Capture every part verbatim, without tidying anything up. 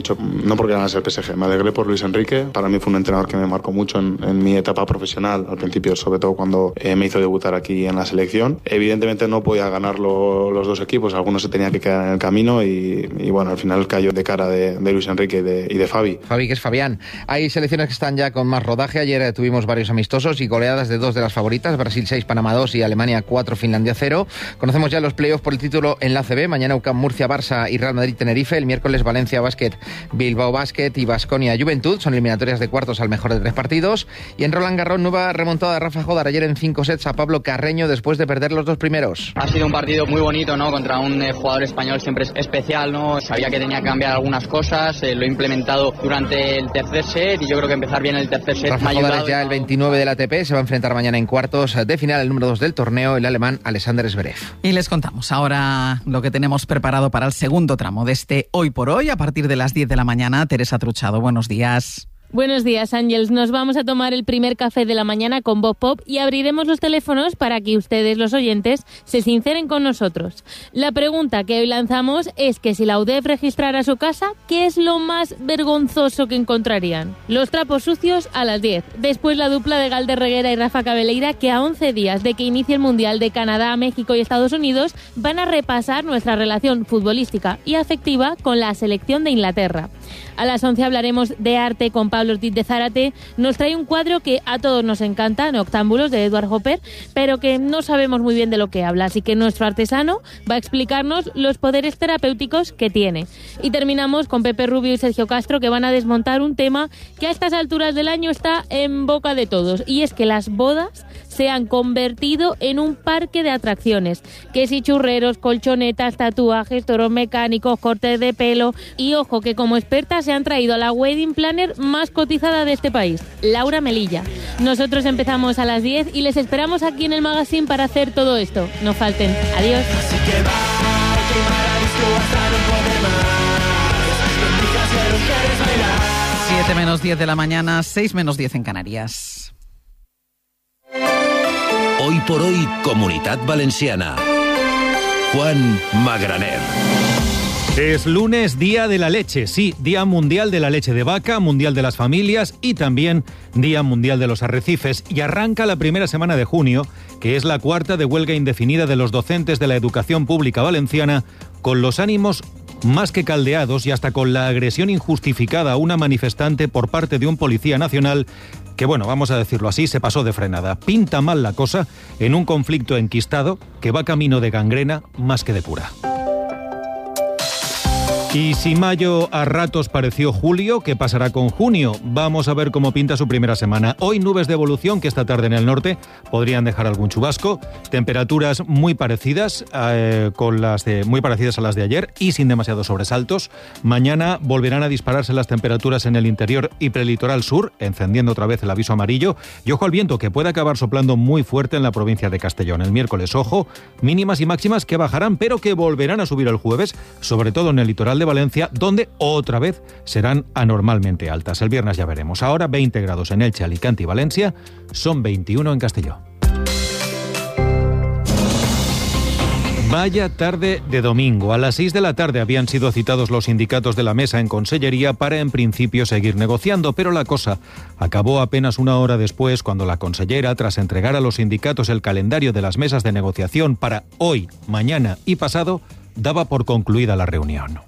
mucho, no porque ganase el P S G, me alegré por Luis Enrique. Para mí fue un entrenador que me marcó mucho en, en mi etapa profesional, al principio, sobre todo cuando eh, me hizo debutar aquí en la selección. Evidentemente no podía ganarlo los dos equipos, algunos se tenían que quedar en el camino y, y bueno, al final cayó de cara de, de Luis Enrique y de, y de Fabi. Fabi, que es Fabián. Hay selecciones que están ya con más rodaje. Ayer eh, tuvimos varios amistosos y goleadas de dos de las favoritas, Brasil seis, Panamá dos y Alemania cuatro, Finlandia cero. Conocemos ya los playoffs por el título en la A C B. Mañana U C A M Murcia, Barça y Real Madrid Tenerife. El miércoles Valencia Basket, Bilbao Basket y Baskonia Juventud. Son eliminatorias de cuartos al mejor de tres partidos. Y en Roland Garros, nueva remontada de Rafa Jodar ayer en cinco sets a Pablo Carreño después de perder los dos primeros. Ha sido un partido muy bonito, ¿no? Contra un eh, jugador español siempre es especial, ¿no? Sabía que tenía que cambiar algunas cosas, eh, lo he implementado durante el tercer set y yo creo que empezar bien el tercer set Rafa me ha Jodar ayudado. es ya el veintinueve del A T P, se va a enfrentar mañana en cuartos de final el número dos del torneo, el alemán Alexander Zverev. Y les contamos ahora lo que tenemos preparado para el segundo tramo de este Hoy por Hoy, a partir de las diez de la mañana. Teresa Truchado, buenos días. Buenos días, Ángels. Nos vamos a tomar el primer café de la mañana con Bob Pop y abriremos los teléfonos para que ustedes, los oyentes, se sinceren con nosotros. La pregunta que hoy lanzamos es que si la U D E F registrara su casa, ¿qué es lo más vergonzoso que encontrarían? Los trapos sucios a las diez. Después la dupla de Galder Reguera y Rafa Cabeleira, que a once días de que inicie el Mundial de Canadá, México y Estados Unidos, van a repasar nuestra relación futbolística y afectiva con la selección de Inglaterra. A las once hablaremos de arte con Pablo Ortiz de Zárate. Nos trae un cuadro que a todos nos encanta, Noctámbulos, de Edward Hopper, pero que no sabemos muy bien de lo que habla, así que nuestro artesano va a explicarnos los poderes terapéuticos que tiene. Y terminamos con Pepe Rubio y Sergio Castro, que van a desmontar un tema que a estas alturas del año está en boca de todos, y es que las bodas se han convertido en un parque de atracciones, que si churreros, colchonetas, tatuajes, toros mecánicos, cortes de pelo, y ojo que como experta se han traído a la wedding planner más cotizada de este país, Laura Melilla. Nosotros empezamos a las diez y les esperamos aquí en el magazine para hacer todo esto. No falten. Adiós. siete menos diez de la mañana, seis menos diez en Canarias. Hoy por hoy, Comunitat Valenciana. Juan Magraner. Es lunes, Día de la Leche, sí, Día Mundial de la Leche de Vaca, Mundial de las Familias y también Día Mundial de los Arrecifes. Y arranca la primera semana de junio, que es la cuarta de huelga indefinida de los docentes de la educación pública valenciana, con los ánimos más que caldeados y hasta con la agresión injustificada a una manifestante por parte de un policía nacional que, bueno, vamos a decirlo así, se pasó de frenada. Pinta mal la cosa en un conflicto enquistado que va camino de gangrena más que de cura. Y si mayo a ratos pareció julio, ¿qué pasará con junio? Vamos a ver cómo pinta su primera semana. Hoy nubes de evolución que esta tarde en el norte podrían dejar algún chubasco. Temperaturas muy parecidas, eh, con las de, muy parecidas a las de ayer y sin demasiados sobresaltos. Mañana volverán a dispararse las temperaturas en el interior y prelitoral sur, encendiendo otra vez el aviso amarillo. Y ojo al viento, que puede acabar soplando muy fuerte en la provincia de Castellón. El miércoles, ojo, mínimas y máximas que bajarán, pero que volverán a subir el jueves, sobre todo en el litoral de Valencia, donde otra vez serán anormalmente altas. El viernes ya veremos. Ahora veinte grados en Elche, Alicante y Valencia, son veintiuno en Castelló. Vaya tarde de domingo. A las seis de la tarde habían sido citados los sindicatos de la mesa en Consellería para en principio seguir negociando, pero la cosa acabó apenas una hora después cuando la consellera, tras entregar a los sindicatos el calendario de las mesas de negociación para hoy, mañana y pasado, daba por concluida la reunión.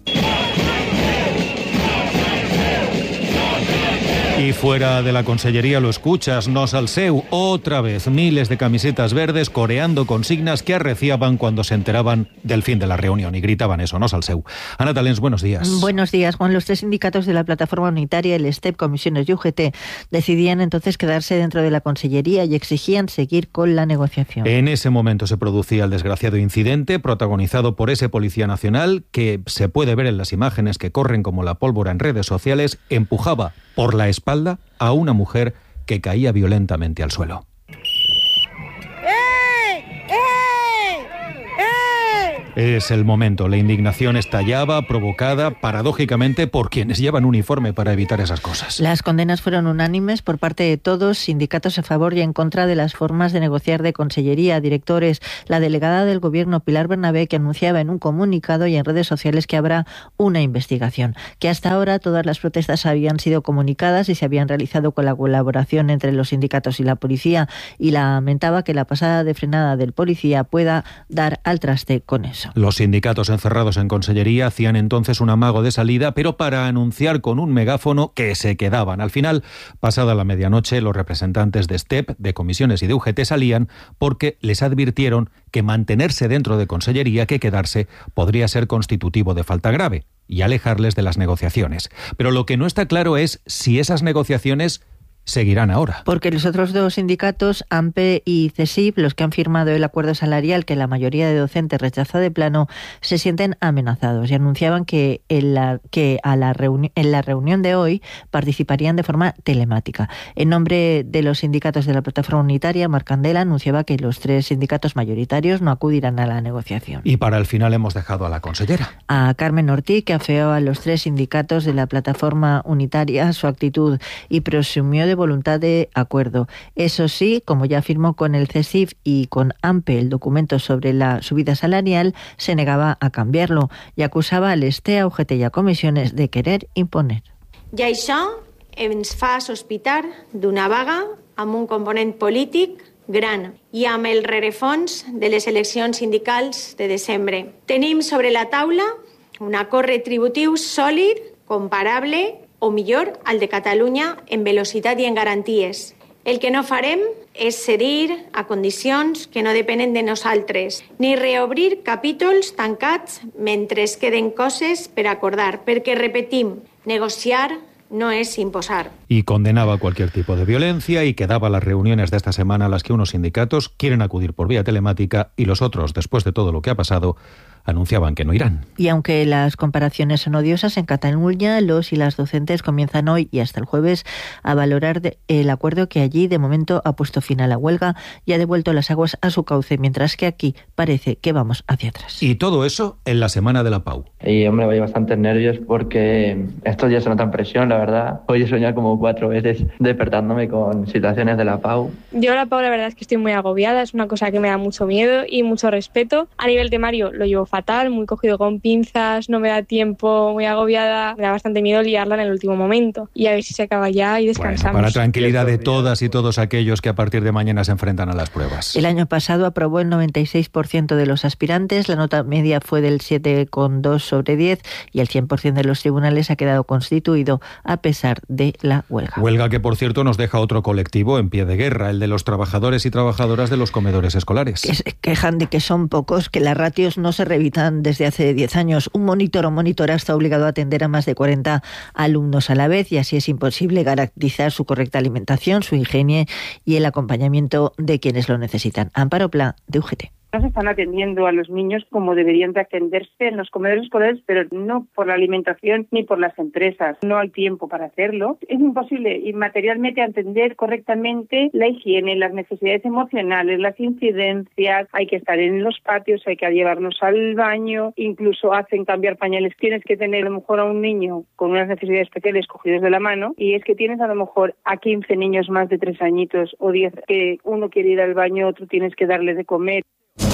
Y fuera de la consellería lo escuchas, no salseu, otra vez miles de camisetas verdes coreando consignas que arreciaban cuando se enteraban del fin de la reunión y gritaban eso, no salseu. Ana Talens, buenos días. Buenos días, Juan. Los tres sindicatos de la plataforma unitaria, el STEP, Comisiones y U G T, decidían entonces quedarse dentro de la consellería y exigían seguir con la negociación. En ese momento se producía el desgraciado incidente protagonizado por ese policía nacional que se puede ver en las imágenes que corren como la pólvora en redes sociales, empujaba por la espalda a una mujer que caía violentamente al suelo. ¡Eh! ¡Eh! ¡Eh! Es el momento. La indignación estallaba, provocada, paradójicamente, por quienes llevan uniforme para evitar esas cosas. Las condenas fueron unánimes por parte de todos, sindicatos a favor y en contra de las formas de negociar de consellería, directores. La delegada del Gobierno, Pilar Bernabé, que anunciaba en un comunicado y en redes sociales que habrá una investigación, que hasta ahora todas las protestas habían sido comunicadas y se habían realizado con la colaboración entre los sindicatos y la policía, y lamentaba que la pasada de frenada del policía pueda dar al traste con eso. Los sindicatos encerrados en Consellería hacían entonces un amago de salida, pero para anunciar con un megáfono que se quedaban. Al final, pasada la medianoche, los representantes de STEP, de comisiones y de U G T salían porque les advirtieron que mantenerse dentro de Consellería, que quedarse, podría ser constitutivo de falta grave y alejarles de las negociaciones. Pero lo que no está claro es si esas negociaciones seguirán ahora. Porque los otros dos sindicatos, AMPE y CESIF, los que han firmado el acuerdo salarial que la mayoría de docentes rechaza de plano, se sienten amenazados y anunciaban que en la, que a la reuni- en la reunión de hoy participarían de forma telemática. En nombre de los sindicatos de la plataforma unitaria, Marc Candela anunciaba que los tres sindicatos mayoritarios no acudirán a la negociación. Y para el final hemos dejado a la consellera. A Carmen Ortiz, que afeó a los tres sindicatos de la plataforma unitaria su actitud y presumió de voluntad de acuerdo. Eso sí, como ya firmó con el CESIF y con AMPE el documento sobre la subida salarial, se negaba a cambiarlo y acusaba al STE, a U G T i a comissiones de querer imponer. I això ens fa sospitar d'una vaga amb un component polític gran i amb el rerefons de les eleccions sindicals de desembre. Tenim sobre la taula un acord retributiu sòlid, comparable o millor al de Catalunya en velocitat i en garanties. El que no farem és cedir a condicions que no depenen de nosaltres, ni reobrir capítols tancats mentre es queden coses per acordar, perquè, repetim, negociar no es imposar. Y condenaba cualquier tipo de violencia y quedaba las reuniones de esta semana a las que unos sindicatos quieren acudir por vía telemática y los otros, después de todo lo que ha pasado, anunciaban que no irán. Y aunque las comparaciones son odiosas, en Cataluña los y las docentes comienzan hoy y hasta el jueves a valorar de, el acuerdo que allí de momento ha puesto fin a la huelga y ha devuelto las aguas a su cauce, mientras que aquí parece que vamos hacia atrás. Y todo eso en la semana de la P A U. Y hombre, voy bastantes nervios porque estos días se notan presión, la verdad. Hoy he soñado como cuatro veces despertándome con situaciones de la P A U. Yo la P A U la verdad es que estoy muy agobiada, es una cosa que me da mucho miedo y mucho respeto. A nivel temario lo llevo fatal, muy cogido con pinzas, no me da tiempo, muy agobiada, me da bastante miedo liarla en el último momento. Y a ver si se acaba ya y descansamos. Bueno, para tranquilidad de todas y todos aquellos que a partir de mañana se enfrentan a las pruebas. El año pasado aprobó el noventa y seis por ciento de los aspirantes, la nota media fue del siete coma dos sobre diez y el cien por ciento de los tribunales ha quedado constituido a pesar de la huelga. Huelga que, por cierto, nos deja otro colectivo en pie de guerra, el de los trabajadores y trabajadoras de los comedores escolares. Que se quejan de que son pocos, que las ratios no se revisan desde hace diez años. Un monitor o monitora está obligado a atender a más de cuarenta alumnos a la vez y así es imposible garantizar su correcta alimentación, su higiene y el acompañamiento de quienes lo necesitan. Amparo Pla, de U G T. No se están atendiendo a los niños como deberían de atenderse en los comedores escolares, pero no por la alimentación ni por las empresas. No hay tiempo para hacerlo. Es imposible y materialmente atender correctamente la higiene, las necesidades emocionales, las incidencias. Hay que estar en los patios, hay que llevarnos al baño, incluso hacen cambiar pañales. Tienes que tener a lo mejor a un niño con unas necesidades especiales cogidos de la mano y es que tienes a lo mejor a quince niños más de tres añitos o diez que uno quiere ir al baño, otro tienes que darle de comer.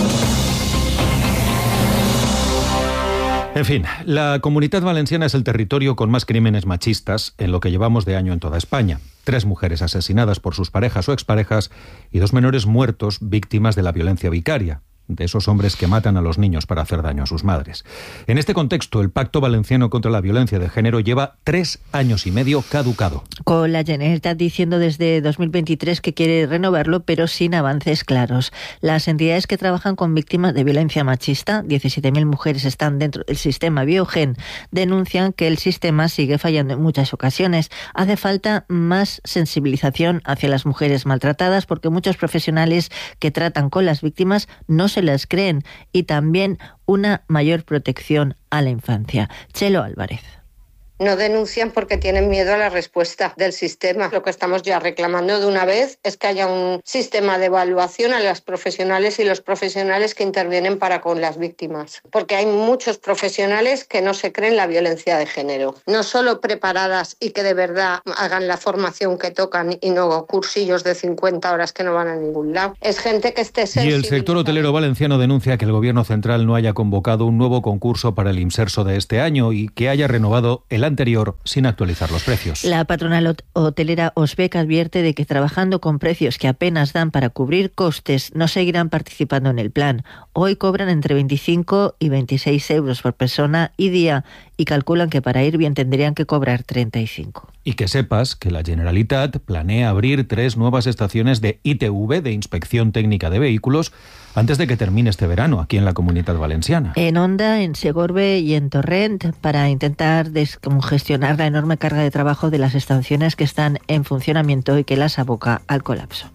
En fin, la Comunitat Valenciana es el territorio con más crímenes machistas en lo que llevamos de año en toda España. Tres mujeres asesinadas por sus parejas o exparejas y dos menores muertos víctimas de la violencia vicaria, de esos hombres que matan a los niños para hacer daño a sus madres. En este contexto, el Pacto Valenciano contra la Violencia de Género lleva tres años y medio caducado. Con la Generalitat diciendo desde dos mil veintitrés que quiere renovarlo, pero sin avances claros. Las entidades que trabajan con víctimas de violencia machista, diecisiete mil mujeres están dentro del sistema Biogen, denuncian que el sistema sigue fallando en muchas ocasiones. Hace falta más sensibilización hacia las mujeres maltratadas porque muchos profesionales que tratan con las víctimas no se se las creen y también una mayor protección a la infancia. Chelo Álvarez. No denuncian porque tienen miedo a la respuesta del sistema. Lo que estamos ya reclamando de una vez es que haya un sistema de evaluación a las profesionales y los profesionales que intervienen para con las víctimas. Porque hay muchos profesionales que no se creen la violencia de género. No solo preparadas y que de verdad hagan la formación que tocan y no cursillos de cincuenta horas que no van a ningún lado. Es gente que esté sensibilizada. Y el sector hotelero valenciano denuncia que el Gobierno central no haya convocado un nuevo concurso para el Imserso de este año y que haya renovado el anterior sin actualizar los precios. La patronal hotelera Osbec advierte de que trabajando con precios que apenas dan para cubrir costes, no seguirán participando en el plan. Hoy cobran entre veinticinco y veintiséis euros por persona y día y calculan que para ir bien tendrían que cobrar treinta y cinco. Y que sepas que la Generalitat planea abrir tres nuevas estaciones de I T V, de Inspección Técnica de Vehículos, antes de que termine este verano aquí en la Comunitat Valenciana. En Onda, en Segorbe y en Torrent, para intentar descongestionar la enorme carga de trabajo de las estaciones que están en funcionamiento y que las aboca al colapso.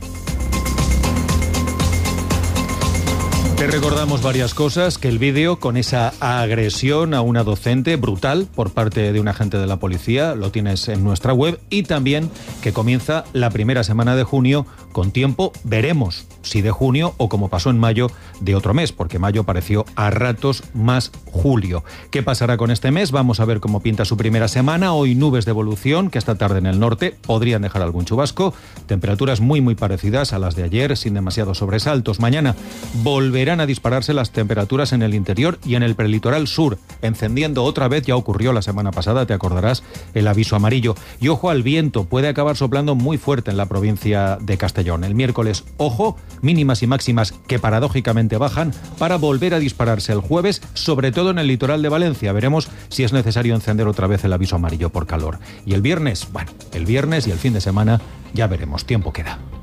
Te recordamos varias cosas, que el vídeo con esa agresión a una docente brutal por parte de un agente de la policía lo tienes en nuestra web, y también que comienza la primera semana de junio con tiempo, veremos si de junio o como pasó en mayo de otro mes, porque mayo pareció a ratos más julio. ¿Qué pasará con este mes? Vamos a ver cómo pinta su primera semana. Hoy nubes de evolución que esta tarde en el norte podrían dejar algún chubasco, temperaturas muy muy parecidas a las de ayer sin demasiados sobresaltos. Mañana volverán a dispararse las temperaturas en el interior y en el prelitoral sur, encendiendo otra vez, ya ocurrió la semana pasada, te acordarás, el aviso amarillo. Y ojo al viento, puede acabar soplando muy fuerte en la provincia de Castellón. El miércoles, ojo, mínimas y máximas que paradójicamente bajan para volver a dispararse el jueves, sobre todo en el litoral de Valencia. Veremos si es necesario encender otra vez el aviso amarillo por calor. Y el viernes, bueno, el viernes y el fin de semana ya veremos, tiempo queda.